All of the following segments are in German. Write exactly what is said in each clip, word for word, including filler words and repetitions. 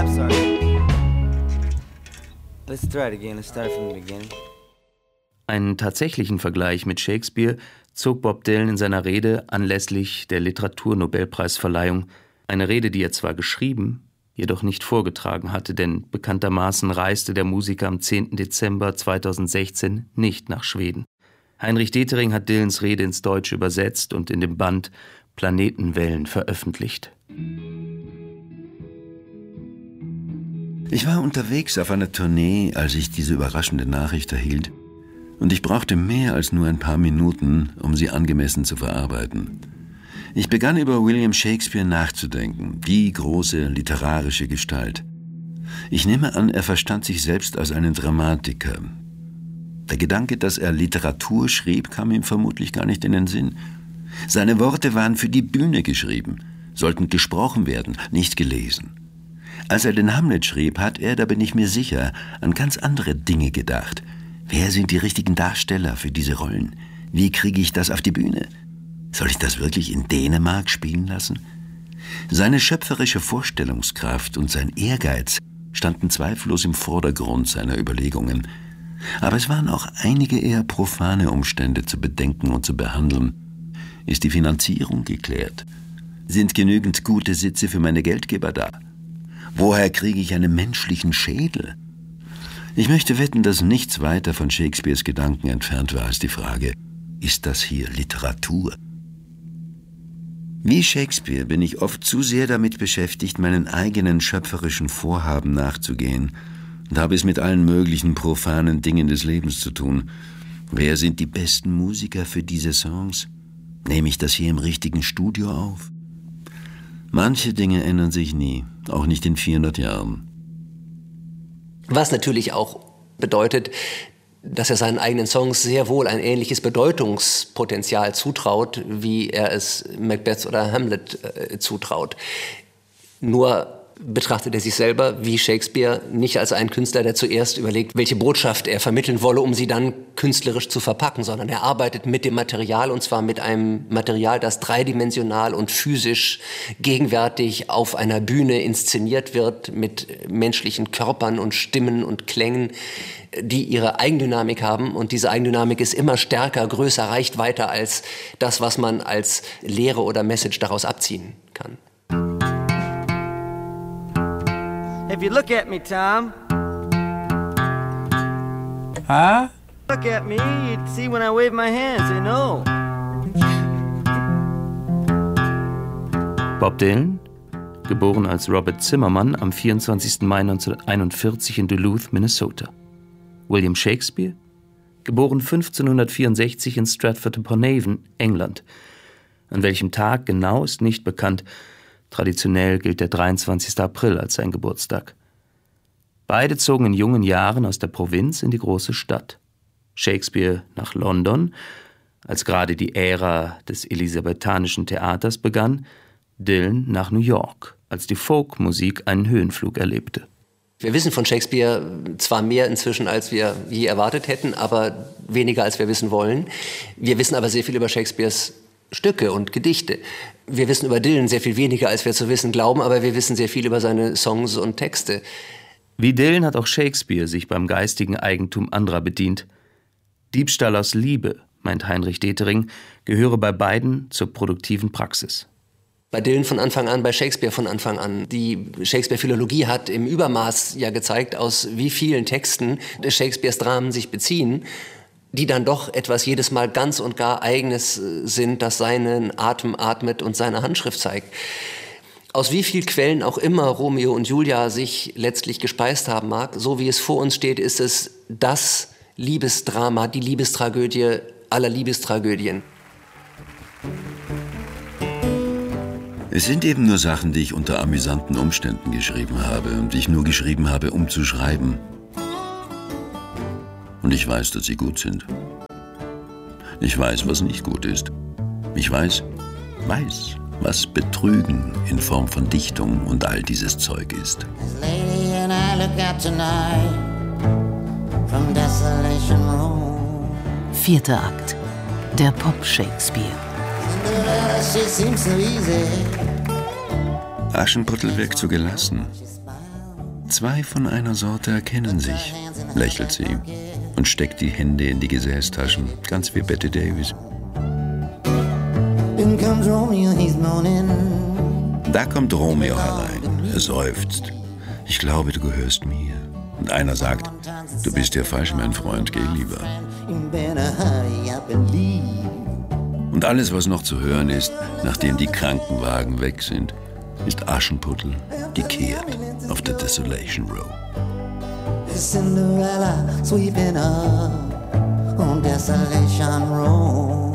I'm sorry. Let's try it again. Let's start from the beginning. Einen tatsächlichen Vergleich mit Shakespeare zog Bob Dylan in seiner Rede anlässlich der Literaturnobelpreisverleihung, eine Rede, die er zwar geschrieben, jedoch nicht vorgetragen hatte, denn bekanntermaßen reiste der Musiker am zehnten Dezember zweitausendsechzehn nicht nach Schweden. Heinrich Detering hat Dylans Rede ins Deutsche übersetzt und in dem Band Planetenwellen veröffentlicht. Ich war unterwegs auf einer Tournee, als ich diese überraschende Nachricht erhielt. Und ich brauchte mehr als nur ein paar Minuten, um sie angemessen zu verarbeiten. Ich begann über William Shakespeare nachzudenken, die große literarische Gestalt. Ich nehme an, er verstand sich selbst als einen Dramatiker. Der Gedanke, dass er Literatur schrieb, kam ihm vermutlich gar nicht in den Sinn. Seine Worte waren für die Bühne geschrieben, sollten gesprochen werden, nicht gelesen. Als er den Hamlet schrieb, hat er, da bin ich mir sicher, an ganz andere Dinge gedacht. Wer sind die richtigen Darsteller für diese Rollen? Wie kriege ich das auf die Bühne? Soll ich das wirklich in Dänemark spielen lassen? Seine schöpferische Vorstellungskraft und sein Ehrgeiz standen zweifellos im Vordergrund seiner Überlegungen. Aber es waren auch einige eher profane Umstände zu bedenken und zu behandeln. Ist die Finanzierung geklärt? Sind genügend gute Sitze für meine Geldgeber da? Woher kriege ich einen menschlichen Schädel? Ich möchte wetten, dass nichts weiter von Shakespeares Gedanken entfernt war als die Frage, ist das hier Literatur? Wie Shakespeare bin ich oft zu sehr damit beschäftigt, meinen eigenen schöpferischen Vorhaben nachzugehen und habe es mit allen möglichen profanen Dingen des Lebens zu tun. Wer sind die besten Musiker für diese Songs? Nehme ich das hier im richtigen Studio auf? Manche Dinge ändern sich nie, auch nicht in vierhundert Jahren. Was natürlich auch bedeutet, dass er seinen eigenen Songs sehr wohl ein ähnliches Bedeutungspotenzial zutraut, wie er es Macbeth oder Hamlet äh, zutraut. Nur betrachtet er sich selber wie Shakespeare nicht als einen Künstler, der zuerst überlegt, welche Botschaft er vermitteln wolle, um sie dann künstlerisch zu verpacken, sondern er arbeitet mit dem Material, und zwar mit einem Material, das dreidimensional und physisch gegenwärtig auf einer Bühne inszeniert wird, mit menschlichen Körpern und Stimmen und Klängen, die ihre Eigendynamik haben, und diese Eigendynamik ist immer stärker, größer, reicht weiter als das, was man als Lehre oder Message daraus abziehen kann. If you look at me, Tom. Huh? Look at me, you'd see when I wave my hands, you know. Bob Dylan, geboren als Robert Zimmerman am vierundzwanzigsten Mai neunzehnhunderteinundvierzig in Duluth, Minnesota. William Shakespeare, geboren fünfzehnhundertvierundsechzig in Stratford-upon-Avon, England. An welchem Tag genau ist nicht bekannt. Traditionell gilt der dreiundzwanzigsten April als sein Geburtstag. Beide zogen in jungen Jahren aus der Provinz in die große Stadt. Shakespeare nach London, als gerade die Ära des elisabethanischen Theaters begann, Dylan nach New York, als die Folkmusik einen Höhenflug erlebte. Wir wissen von Shakespeare zwar mehr inzwischen, als wir je erwartet hätten, aber weniger, als wir wissen wollen. Wir wissen aber sehr viel über Shakespeares Stücke und Gedichte. Wir wissen über Dylan sehr viel weniger, als wir zu wissen glauben, aber wir wissen sehr viel über seine Songs und Texte. Wie Dylan hat auch Shakespeare sich beim geistigen Eigentum anderer bedient. Diebstahl aus Liebe, meint Heinrich Detering, gehöre bei beiden zur produktiven Praxis. Bei Dylan von Anfang an, bei Shakespeare von Anfang an. Die Shakespeare-Philologie hat im Übermaß ja gezeigt, aus wie vielen Texten Shakespeares Dramen sich beziehen, die dann doch etwas jedes Mal ganz und gar Eigenes sind, das seinen Atem atmet und seine Handschrift zeigt. Aus wie vielen Quellen auch immer Romeo und Julia sich letztlich gespeist haben mag, so wie es vor uns steht, ist es das Liebesdrama, die Liebestragödie aller Liebestragödien. Es sind eben nur Sachen, die ich unter amüsanten Umständen geschrieben habe und die ich nur geschrieben habe, um zu schreiben. Und ich weiß, dass sie gut sind. Ich weiß, was nicht gut ist. Ich weiß, weiß, was Betrügen in Form von Dichtung und all dieses Zeug ist. Vierter Akt. Der Pop-Shakespeare. Aschenputtel wirkt so gelassen. Zwei von einer Sorte erkennen sich, lächelt sie und steckt die Hände in die Gesäßtaschen, ganz wie Bette Davis. Da kommt Romeo herein, er seufzt. Ich glaube, du gehörst mir. Und einer sagt, du bist hier falsch, mein Freund, geh lieber. Und alles, was noch zu hören ist, nachdem die Krankenwagen weg sind, ist Aschenputtel gekehrt auf der Desolation Row. Cinderella sweeping up on Desolation Row.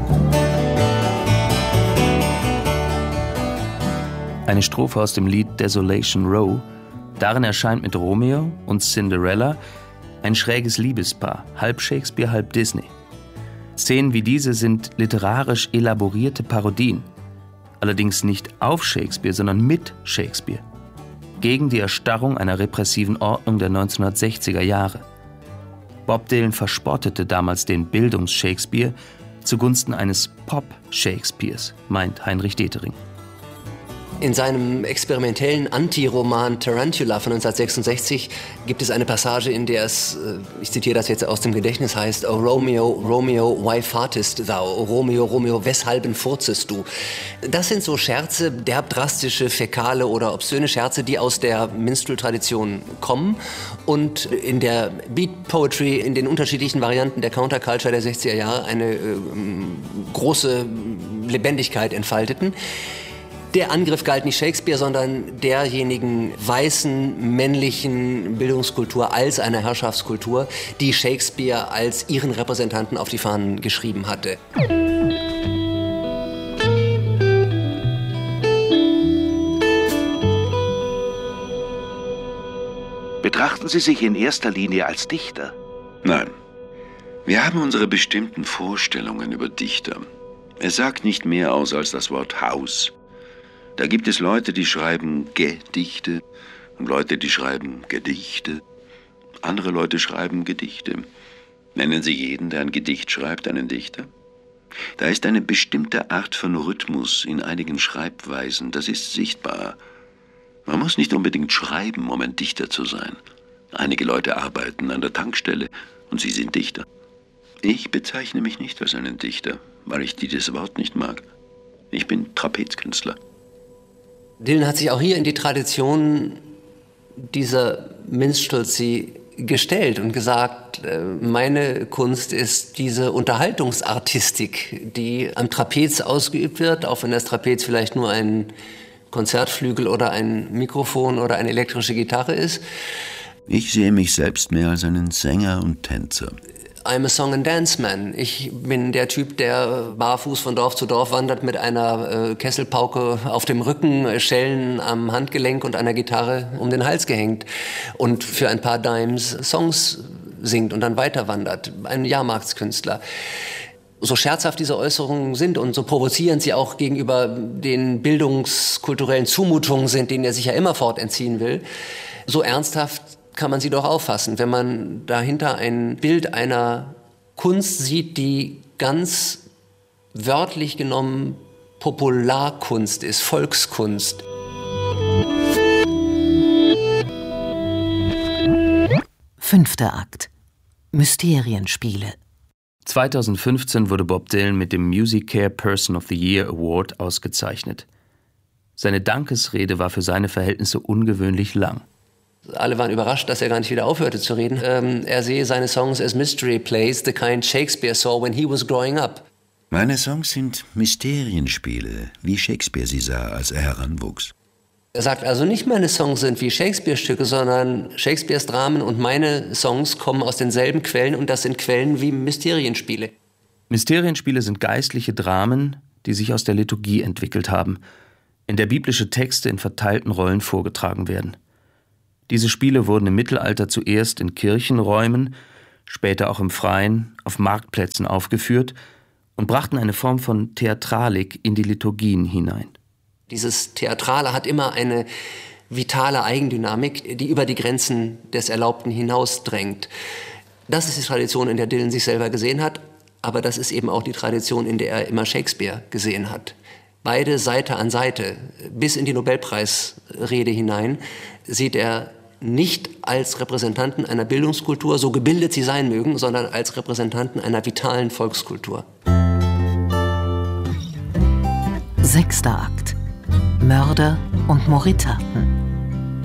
Eine Strophe aus dem Lied Desolation Row. Darin erscheint mit Romeo und Cinderella ein schräges Liebespaar, halb Shakespeare, halb Disney. Szenen wie diese sind literarisch elaborierte Parodien. Allerdings nicht auf Shakespeare, sondern mit Shakespeare. Gegen die Erstarrung einer repressiven Ordnung der neunzehnhundertsechziger Jahre. Bob Dylan verspottete damals den Bildungs-Shakespeare zugunsten eines Pop-Shakespeares, meint Heinrich Detering. In seinem experimentellen Anti-Roman Tarantula von neunzehnhundertsechsundsechzig gibt es eine Passage, in der es, ich zitiere das jetzt aus dem Gedächtnis, heißt: Oh Romeo, Romeo, why fartest thou? Oh Romeo, Romeo, weshalben furzest du? Das sind so Scherze, derb drastische, fäkale oder obszöne Scherze, die aus der Minstrel-Tradition kommen und in der Beat-Poetry, in den unterschiedlichen Varianten der Counterculture der sechziger Jahre eine äh, große Lebendigkeit entfalteten. Der Angriff galt nicht Shakespeare, sondern derjenigen weißen, männlichen Bildungskultur als einer Herrschaftskultur, die Shakespeare als ihren Repräsentanten auf die Fahnen geschrieben hatte. Betrachten Sie sich in erster Linie als Dichter? Nein. Wir haben unsere bestimmten Vorstellungen über Dichter. Es sagt nicht mehr aus als das Wort Haus. Da gibt es Leute, die schreiben Gedichte und Leute, die schreiben Gedichte. Andere Leute schreiben Gedichte. Nennen Sie jeden, der ein Gedicht schreibt, einen Dichter? Da ist eine bestimmte Art von Rhythmus in einigen Schreibweisen, das ist sichtbar. Man muss nicht unbedingt schreiben, um ein Dichter zu sein. Einige Leute arbeiten an der Tankstelle und sie sind Dichter. Ich bezeichne mich nicht als einen Dichter, weil ich dieses Wort nicht mag. Ich bin Trapezkünstler. Dylan hat sich auch hier in die Tradition dieser Minstrelsy gestellt und gesagt, meine Kunst ist diese Unterhaltungsartistik, die am Trapez ausgeübt wird, auch wenn das Trapez vielleicht nur ein Konzertflügel oder ein Mikrofon oder eine elektrische Gitarre ist. Ich sehe mich selbst mehr als einen Sänger und Tänzer. I'm a Song and Dance Man. Ich bin der Typ, der barfuß von Dorf zu Dorf wandert mit einer äh, Kesselpauke auf dem Rücken, Schellen am Handgelenk und einer Gitarre um den Hals gehängt und für ein paar Dimes Songs singt und dann weiter wandert. Ein Jahrmarktskünstler. So scherzhaft diese Äußerungen sind und so provozierend sie auch gegenüber den bildungskulturellen Zumutungen sind, denen er sich ja immerfort entziehen will, so ernsthaft kann man sie doch auffassen, wenn man dahinter ein Bild einer Kunst sieht, die ganz wörtlich genommen Popularkunst ist, Volkskunst. Fünfter Akt. Mysterienspiele. zweitausendfünfzehn wurde Bob Dylan mit dem MusiCare Person of the Year Award ausgezeichnet. Seine Dankesrede war für seine Verhältnisse ungewöhnlich lang. Alle waren überrascht, dass er gar nicht wieder aufhörte zu reden. Ähm, er sehe seine Songs as mystery plays, the kind Shakespeare saw when he was growing up. Meine Songs sind Mysterienspiele, wie Shakespeare sie sah, als er heranwuchs. Er sagt also nicht, meine Songs sind wie Shakespeare-Stücke, sondern Shakespeares Dramen und meine Songs kommen aus denselben Quellen und das sind Quellen wie Mysterienspiele. Mysterienspiele sind geistliche Dramen, die sich aus der Liturgie entwickelt haben, in der biblische Texte in verteilten Rollen vorgetragen werden. Diese Spiele wurden im Mittelalter zuerst in Kirchenräumen, später auch im Freien, auf Marktplätzen aufgeführt und brachten eine Form von Theatralik in die Liturgien hinein. Dieses Theatrale hat immer eine vitale Eigendynamik, die über die Grenzen des Erlaubten hinausdrängt. Das ist die Tradition, in der Dylan sich selber gesehen hat, aber das ist eben auch die Tradition, in der er immer Shakespeare gesehen hat. Beide Seite an Seite, bis in die Nobelpreisrede hinein, sieht er nicht als Repräsentanten einer Bildungskultur, so gebildet sie sein mögen, sondern als Repräsentanten einer vitalen Volkskultur. Sechster Akt. Mörder und Mordtaten.